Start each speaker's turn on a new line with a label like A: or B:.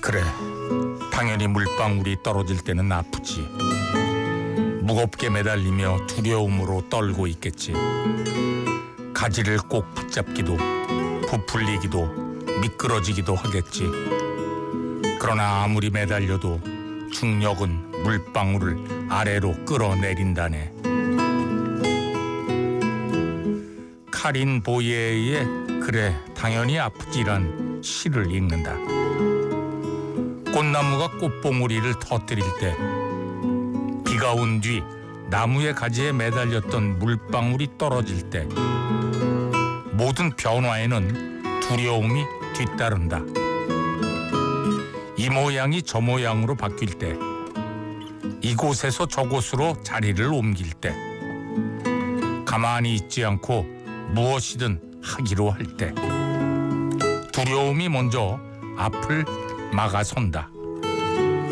A: 그래, 당연히 물방울이 떨어질 때는 아프지. 무겁게 매달리며 두려움으로 떨고 있겠지. 가지를 꼭 붙잡기도, 부풀리기도, 미끄러지기도 하겠지. 그러나 아무리 매달려도 중력은 물방울을 아래로 끌어내린다네. 카린 보예의 그래 당연히 아프지란 시를 읽는다. 꽃나무가 꽃봉오리를 터뜨릴 때, 비가 온 뒤 나무의 가지에 매달렸던 물방울이 떨어질 때, 모든 변화에는 두려움이 뒤따른다. 이 모양이 저 모양으로 바뀔 때, 이곳에서 저곳으로 자리를 옮길 때, 가만히 있지 않고 무엇이든 하기로 할 때, 두려움이 먼저 앞을 막아선다.